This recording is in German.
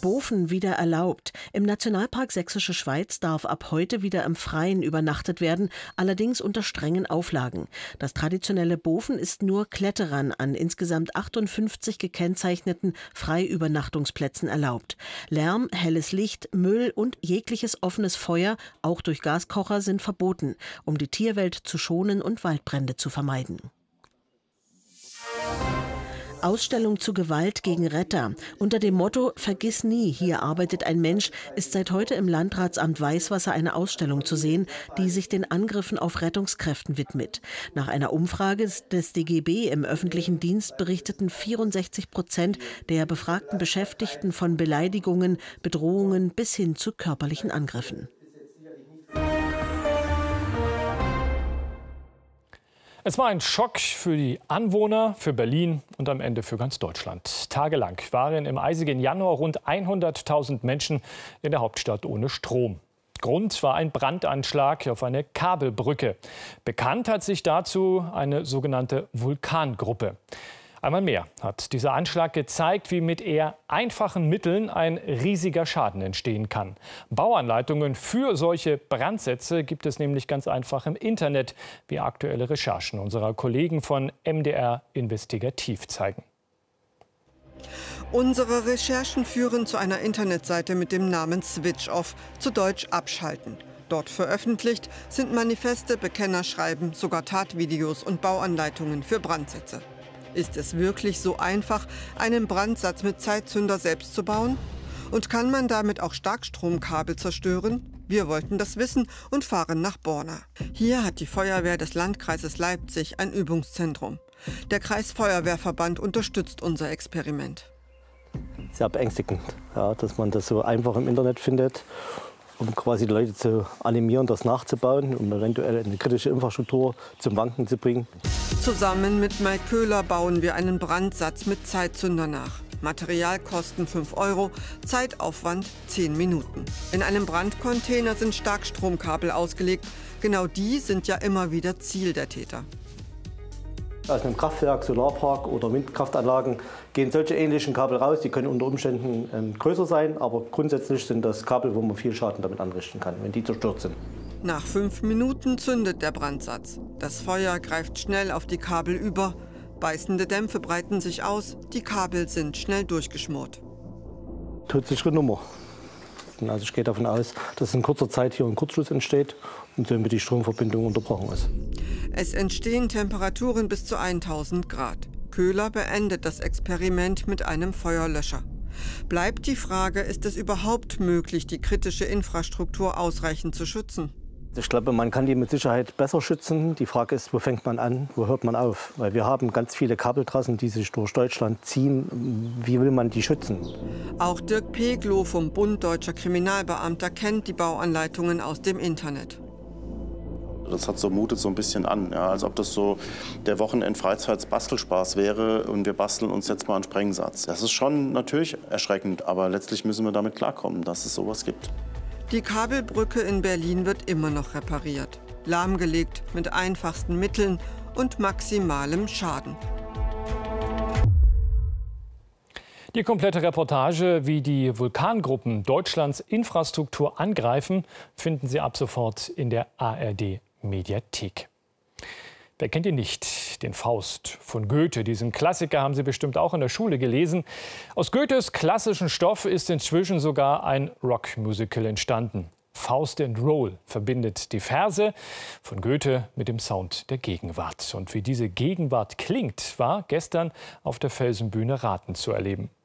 Bofen wieder erlaubt. Im Nationalpark Sächsische Schweiz darf ab heute wieder im Freien übernachtet werden, allerdings unter strengen Auflagen. Das traditionelle Bofen ist nur Kletterern an insgesamt 58 gekennzeichneten Freiübernachtungsplätzen erlaubt. Lärm, helles Licht, Müll und jegliches offenes Feuer, auch durch Gaskocher, sind verboten, um die Tierwelt zu schonen und Waldbrände zu vermeiden. Ausstellung zu Gewalt gegen Retter. Unter dem Motto »Vergiss nie, hier arbeitet ein Mensch« ist seit heute im Landratsamt Weißwasser eine Ausstellung zu sehen, die sich den Angriffen auf Rettungskräften widmet. Nach einer Umfrage des DGB im öffentlichen Dienst berichteten 64% der befragten Beschäftigten von Beleidigungen, Bedrohungen bis hin zu körperlichen Angriffen. Es war ein Schock für die Anwohner, für Berlin und am Ende für ganz Deutschland. Tagelang waren im eisigen Januar rund 100.000 Menschen in der Hauptstadt ohne Strom. Grund war ein Brandanschlag auf eine Kabelbrücke. Bekannt hat sich dazu eine sogenannte Vulkangruppe. Einmal mehr hat dieser Anschlag gezeigt, wie mit eher einfachen Mitteln ein riesiger Schaden entstehen kann. Bauanleitungen für solche Brandsätze gibt es nämlich ganz einfach im Internet, wie aktuelle Recherchen unserer Kollegen von MDR Investigativ zeigen. Unsere Recherchen führen zu einer Internetseite mit dem Namen Switch Off, zu Deutsch abschalten. Dort veröffentlicht sind Manifeste, Bekennerschreiben, sogar Tatvideos und Bauanleitungen für Brandsätze. Ist es wirklich so einfach, einen Brandsatz mit Zeitzünder selbst zu bauen? Und kann man damit auch Starkstromkabel zerstören? Wir wollten das wissen und fahren nach Borna. Hier hat die Feuerwehr des Landkreises Leipzig ein Übungszentrum. Der Kreisfeuerwehrverband unterstützt unser Experiment. Sehr beängstigend, ja, dass man das so einfach im Internet findet, um quasi die Leute zu animieren, das nachzubauen, um eventuell eine kritische Infrastruktur zum Wanken zu bringen. Zusammen mit Mike Köhler bauen wir einen Brandsatz mit Zeitzünder nach. Materialkosten 5 €, Zeitaufwand 10 Minuten. In einem Brandcontainer sind Starkstromkabel ausgelegt. Genau die sind ja immer wieder Ziel der Täter. Aus einem Kraftwerk, Solarpark oder Windkraftanlagen gehen solche ähnlichen Kabel raus. Die können unter Umständen größer sein, aber grundsätzlich sind das Kabel, wo man viel Schaden damit anrichten kann, wenn die zerstört sind. Nach 5 Minuten zündet der Brandsatz. Das Feuer greift schnell auf die Kabel über. Beißende Dämpfe breiten sich aus. Die Kabel sind schnell durchgeschmort. Todsichere Nummer. Also ich gehe davon aus, dass in kurzer Zeit hier ein Kurzschluss entsteht und somit die Stromverbindung unterbrochen ist. Es entstehen Temperaturen bis zu 1000 Grad. Köhler beendet das Experiment mit einem Feuerlöscher. Bleibt die Frage, ist es überhaupt möglich, die kritische Infrastruktur ausreichend zu schützen? Ich glaube, man kann die mit Sicherheit besser schützen. Die Frage ist, wo fängt man an, wo hört man auf? Weil wir haben ganz viele Kabeltrassen, die sich durch Deutschland ziehen. Wie will man die schützen? Auch Dirk Peglow vom Bund Deutscher Kriminalbeamter kennt die Bauanleitungen aus dem Internet. Das mutet so ein bisschen an, ja, als ob das so der Wochenend-Freizeits-Bastelspaß wäre und wir basteln uns jetzt mal einen Sprengsatz. Das ist schon natürlich erschreckend, aber letztlich müssen wir damit klarkommen, dass es sowas gibt. Die Kabelbrücke in Berlin wird immer noch repariert. Lahmgelegt mit einfachsten Mitteln und maximalem Schaden. Die komplette Reportage, wie die Vulkangruppen Deutschlands Infrastruktur angreifen, finden Sie ab sofort in der ARD-Mediathek. Wer kennt ihn nicht? Den Faust von Goethe. Diesen Klassiker haben Sie bestimmt auch in der Schule gelesen. Aus Goethes klassischen Stoff ist inzwischen sogar ein Rockmusical entstanden. Faust and Roll verbindet die Verse von Goethe mit dem Sound der Gegenwart. Und wie diese Gegenwart klingt, war gestern auf der Felsenbühne Rathen zu erleben.